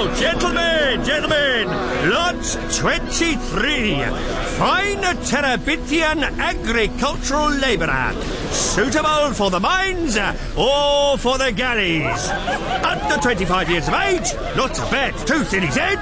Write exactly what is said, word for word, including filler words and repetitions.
Gentlemen, gentlemen, lot twenty-three. Fine Terabitian agricultural labourer. Suitable for the mines or for the galleys. Under twenty-five years of age, not a bad tooth in his head.